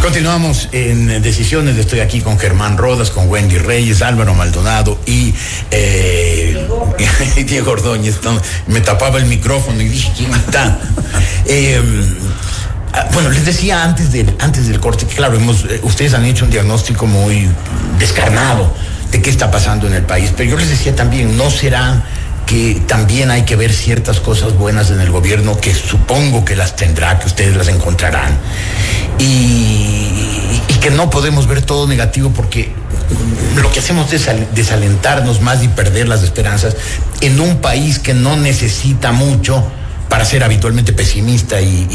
Continuamos en Decisiones. Estoy aquí con Germán Rodas, con Wendy Reyes, Álvaro Maldonado y Diego Ordóñez. Me tapaba el micrófono y dije, ¿quién está? Bueno, les decía antes del corte que, claro, ustedes han hecho un diagnóstico muy descarnado de qué está pasando en el país, pero yo les decía también, ¿no será que también hay que ver ciertas cosas buenas en el gobierno, que supongo que las tendrá, que ustedes las encontrarán, y que no podemos ver todo negativo, porque lo que hacemos es desalentarnos más y perder las esperanzas en un país que no necesita mucho para ser habitualmente pesimista y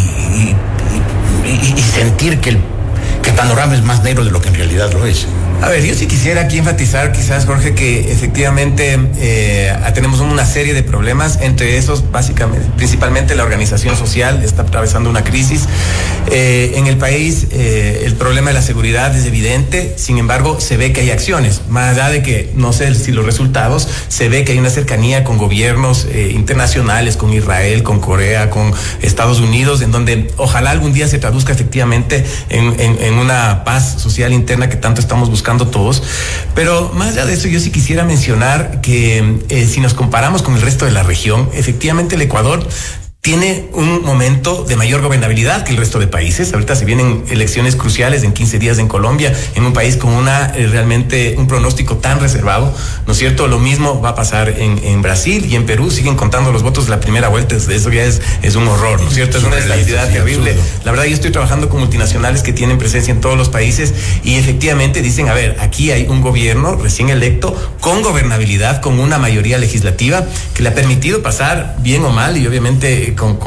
sentir que el panorama es más negro de lo que en realidad lo es? A ver, yo sí quisiera aquí enfatizar, quizás, Jorge, que efectivamente tenemos una serie de problemas, entre esos, básicamente, principalmente la organización social está atravesando una crisis. En el país, el problema de la seguridad es evidente, sin embargo, se ve que hay acciones, más allá de que no sé si los resultados, se ve que hay una cercanía con gobiernos internacionales, con Israel, con Corea, con Estados Unidos, en donde ojalá algún día se traduzca efectivamente en una paz social interna que tanto estamos buscando todos. Pero más allá de eso, yo sí quisiera mencionar que si nos comparamos con el resto de la región, efectivamente el Ecuador tiene un momento de mayor gobernabilidad que el resto de países. Ahorita se vienen elecciones cruciales en 15 días en Colombia, en un país con realmente un pronóstico tan reservado, ¿no es cierto? Lo mismo va a pasar en Brasil y en Perú. Siguen contando los votos de la primera vuelta. Eso ya es un horror, ¿no es cierto? Es una estabilidad terrible. La verdad, yo estoy trabajando con multinacionales que tienen presencia en todos los países y efectivamente dicen, a ver, aquí hay un gobierno recién electo con gobernabilidad, con una mayoría legislativa que le ha permitido pasar bien o mal, y obviamente con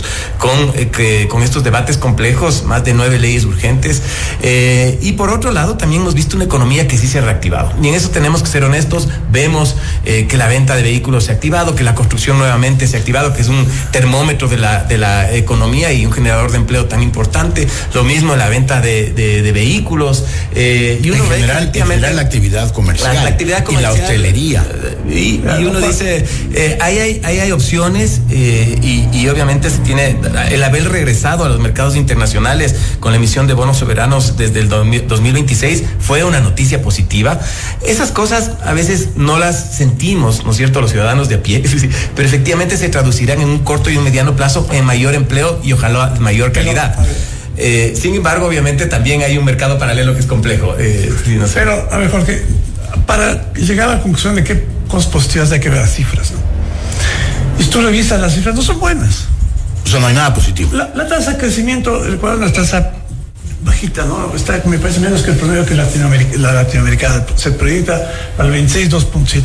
estos debates complejos, más de 9 leyes urgentes, y por otro lado también hemos visto una economía que sí se ha reactivado, y en eso tenemos que ser honestos. Vemos que la venta de vehículos se ha activado, que la construcción nuevamente se ha activado, que es un termómetro de la economía y un generador de empleo tan importante. Lo mismo la venta de vehículos, y uno en general la actividad comercial, y la hostelería, y uno dice, ahí hay opciones, y obviamente se tiene el haber regresado a los mercados internacionales con la emisión de bonos soberanos desde el 2026 fue una noticia positiva. Esas cosas a veces no las sentimos, ¿no es cierto?, los ciudadanos de a pie, pero efectivamente se traducirán en un corto y un mediano plazo en mayor empleo y ojalá mayor calidad. Sin embargo, obviamente también hay un mercado paralelo que es complejo. No sé. Pero, a ver, Jorge, para llegar a la conclusión de qué cosas positivas hay que ver las cifras, ¿no? Y si tú revisas las cifras, no son buenas. O sea, no hay nada positivo. La tasa de crecimiento, el Ecuador es una tasa bajita, ¿no? Está, me parece, menos que el promedio que la latinoamericana. Se proyecta al 26, 2.7%.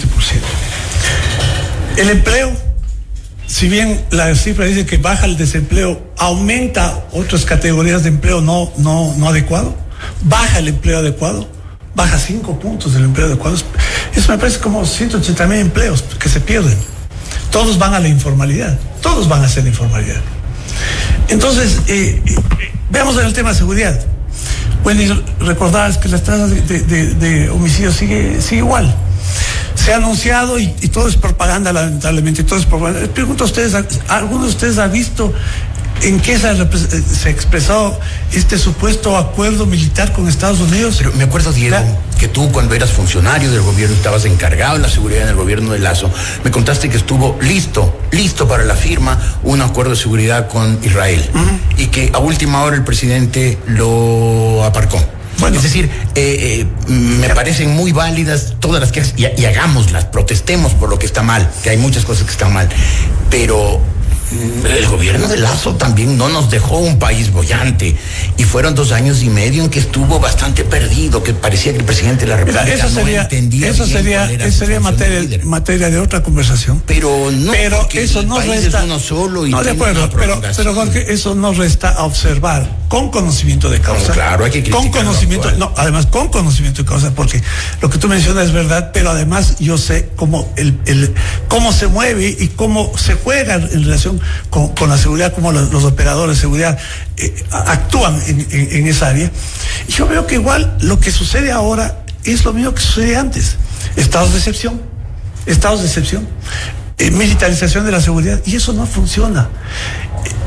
El empleo, si bien la cifra dice que baja el desempleo, aumenta otras categorías de empleo no adecuado, baja el empleo adecuado, baja 5 puntos del empleo adecuado. Eso me parece como 180,000 empleos que se pierden. Todos van a la informalidad, todos van a ser la informalidad. Entonces, veamos en el tema de seguridad. Bueno, recordar que las tasas de homicidios sigue igual. Se ha anunciado y todo es propaganda, lamentablemente, todo es propaganda. Les pregunto a ustedes, ¿alguno de ustedes ha visto en qué se expresó este supuesto acuerdo militar con Estados Unidos? Pero me acuerdo, Diego, que tú, cuando eras funcionario del gobierno, estabas encargado de la seguridad en el gobierno de Lazo, me contaste que estuvo listo para la firma un acuerdo de seguridad con Israel, y que a última hora el presidente lo aparcó. Bueno, es decir, me parecen muy válidas todas las quejas, y hagámoslas, protestemos por lo que está mal, que hay muchas cosas que están mal, pero el gobierno de Lazo también no nos dejó un país boyante, y fueron 2 años y medio en que estuvo bastante perdido, que parecía que el presidente de la República no entendía. Eso sería materia de otra conversación. Pero eso no resta. Uno solo y no, de acuerdo, pero Jorge, eso no resta a observar con conocimiento de causa. No, claro, hay que criticar. Además con conocimiento de causa, porque lo que tú mencionas es verdad, pero además yo sé cómo cómo se mueve y cómo se juega en relación con la seguridad, cómo los operadores de seguridad actúan en esa área. Y yo veo que igual lo que sucede ahora es lo mismo que sucedía antes. Estados de excepción, militarización de la seguridad, y eso no funciona.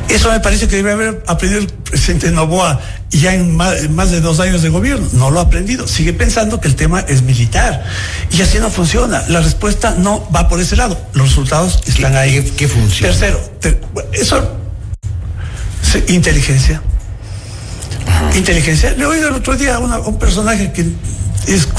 Eso me parece que debe haber aprendido el presidente Noboa ya en más de 2 años de gobierno. No lo ha aprendido. Sigue pensando que el tema es militar. Y así no funciona. La respuesta no va por ese lado. Los resultados están ahí. ¿Qué funciona? Tercero, inteligencia. Inteligencia. Le oí el otro día a un personaje que es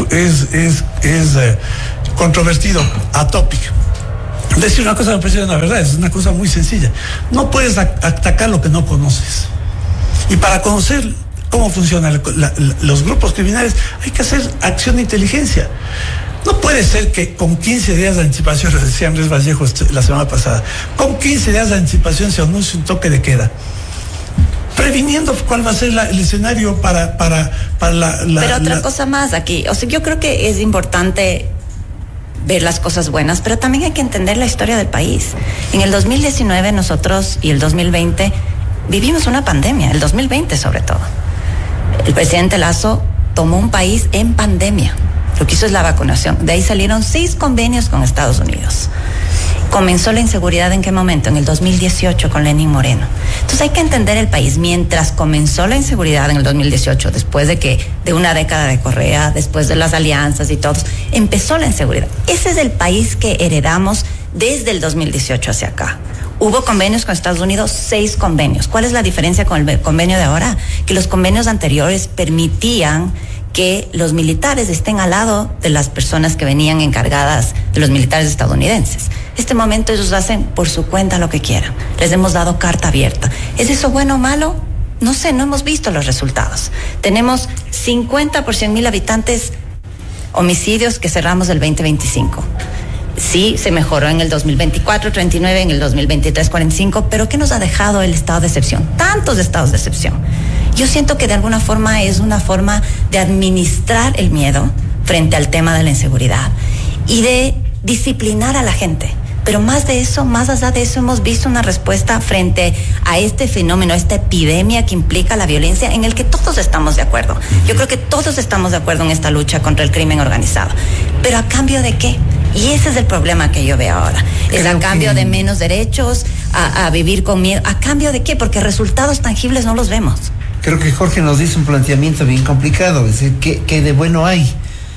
controvertido, atópico. Decir una cosa me parece una verdad, es una cosa muy sencilla. No puedes atacar lo que no conoces. Y para conocer cómo funcionan los grupos criminales hay que hacer acción de inteligencia. No puede ser que con 15 días de anticipación, lo decía Andrés Vallejo la semana pasada, con 15 días de anticipación se anuncie un toque de queda, previniendo cuál va a ser el escenario para Pero otra cosa más aquí, o sea, yo creo que es importante ver las cosas buenas, pero también hay que entender la historia del país. En el 2019 nosotros y el 2020 vivimos una pandemia, el 2020 sobre todo. El presidente Lasso tomó un país en pandemia. Lo que hizo es la vacunación. De ahí salieron 6 convenios con Estados Unidos. Comenzó la inseguridad ¿en qué momento? En el 2018 con Lenín Moreno. Entonces hay que entender el país. Mientras comenzó la inseguridad en el 2018, después de una década de Correa, después de las alianzas y todo, empezó la inseguridad. Ese es el país que heredamos desde el 2018 hacia acá. Hubo convenios con Estados Unidos, 6 convenios. ¿Cuál es la diferencia con el convenio de ahora? Que los convenios anteriores permitían que los militares estén al lado de las personas que venían encargadas, de los militares estadounidenses. Este momento ellos hacen por su cuenta lo que quieran. Les hemos dado carta abierta. ¿Es eso bueno o malo? No sé, no hemos visto los resultados. Tenemos 50 por 100,000 habitantes homicidios que cerramos el 2025. Sí, se mejoró en el 2024, 39, en el 2023, 45, pero ¿qué nos ha dejado el estado de excepción? Tantos estados de excepción. Yo siento que de alguna forma es una forma de administrar el miedo frente al tema de la inseguridad y de disciplinar a la gente. Pero más de eso, más allá de eso, hemos visto una respuesta frente a este fenómeno, a esta epidemia que implica la violencia, en el que todos estamos de acuerdo. Yo creo que todos estamos de acuerdo en esta lucha contra el crimen organizado. ¿Pero a cambio de qué? Y ese es el problema que yo veo ahora. Es a cambio de menos derechos, a vivir con miedo. ¿A cambio de qué? Porque resultados tangibles no los vemos. Creo que Jorge nos dice un planteamiento bien complicado, es decir, ¿qué de bueno hay?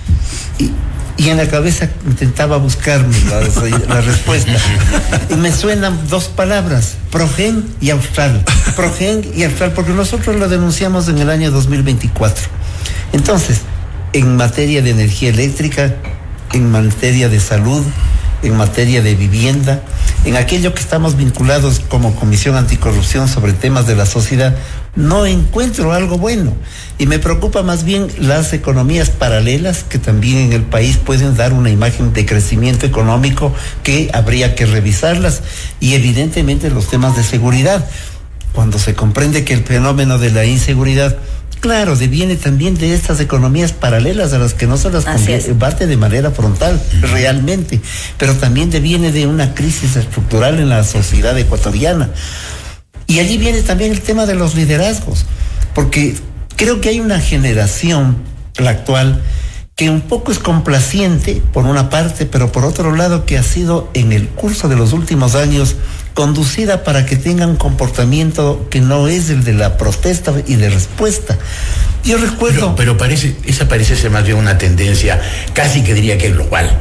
Y en la cabeza intentaba buscarme la respuesta. Y me suenan 2 palabras, Progen y Austral. Progen y Austral, porque nosotros lo denunciamos en el año 2024. Entonces, en materia de energía eléctrica, en materia de salud, en materia de vivienda, en aquello que estamos vinculados como Comisión Anticorrupción sobre temas de la sociedad, no encuentro algo bueno. Y me preocupa más bien las economías paralelas que también en el país pueden dar una imagen de crecimiento económico que habría que revisarlas. Y evidentemente los temas de seguridad. Cuando se comprende que el fenómeno de la inseguridad, claro, deviene también de estas economías paralelas a las que no se las combate de manera frontal, realmente, pero también deviene de una crisis estructural en la sociedad ecuatoriana. Y allí viene también el tema de los liderazgos, porque creo que hay una generación, la actual, que un poco es complaciente por una parte, pero por otro lado que ha sido en el curso de los últimos años conducida para que tenga un comportamiento que no es el de la protesta y de respuesta. Yo recuerdo... Pero esa parece ser más bien una tendencia, casi que diría que global.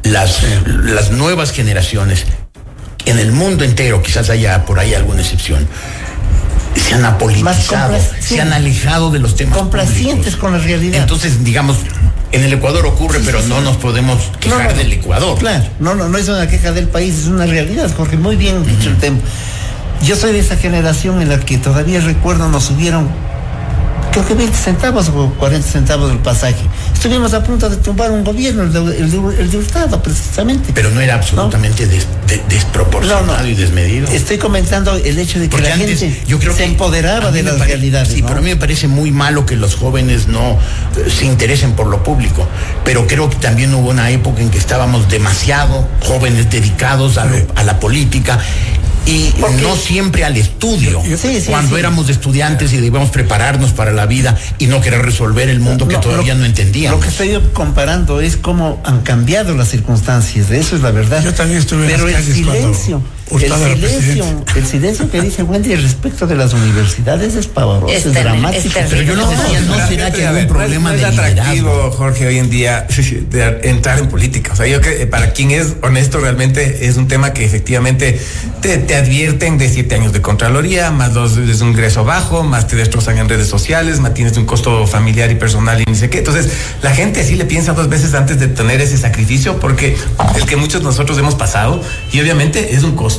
Las nuevas generaciones, en el mundo entero, quizás haya por ahí alguna excepción, se han apolitizado, se han alejado de los temas complacientes públicos. Con la realidad. Entonces, digamos, en el Ecuador ocurre, pero no nos podemos quejar del Ecuador. Claro, no es una queja del país, es una realidad, Jorge, muy bien dicho el tema. Yo soy de esa generación en la que todavía recuerdo nos subieron, creo que 20 centavos o 40 centavos del pasaje. Estuvimos a punto de tumbar un gobierno, el de Hurtado, precisamente. Pero no era absolutamente desproporcionado y desmedido. Estoy comentando el hecho de que la gente se empoderaba de las realidades. Sí, pero a mí me parece muy malo que los jóvenes no se interesen por lo público. Pero creo que también hubo una época en que estábamos demasiado jóvenes dedicados a la política. Y no siempre al estudio. Cuando éramos estudiantes y debíamos prepararnos para la vida y no querer resolver el mundo que todavía no entendíamos. Lo que estoy comparando es cómo han cambiado las circunstancias, eso es la verdad. Yo también estuve pero en las calles el silencio, El silencio que dice Wendy respecto de las universidades es pavoroso, es dramático. Pero yo no decía, ¿no será que hay un problema de liderazgo? Es atractivo, Jorge, hoy en día de entrar en política. O sea, yo creo que para quien es honesto realmente es un tema que efectivamente te advierten de 7 años de Contraloría, más es un ingreso bajo, más te destrozan en redes sociales, más tienes un costo familiar y personal y ni sé qué. Entonces, la gente sí le piensa 2 veces antes de tener ese sacrificio, porque el que muchos de nosotros hemos pasado, y obviamente es un costo.